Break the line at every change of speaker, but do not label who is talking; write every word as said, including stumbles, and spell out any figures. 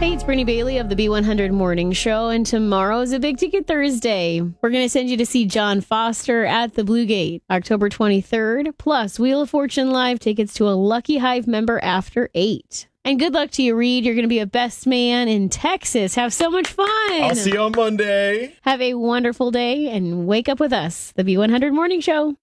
Hey, it's Brittany Bailey of the B one hundred Morning Show, and tomorrow is a Big Ticket Thursday. We're going to send you to see John Foster at the Blue Gate, October twenty-third, plus Wheel of Fortune Live tickets to a Lucky Hive member after eight. And good luck to you, Reed. You're going to be a best man in Texas. Have so much fun.
I'll see you on Monday.
Have a wonderful day and wake up with us, the B one hundred Morning Show.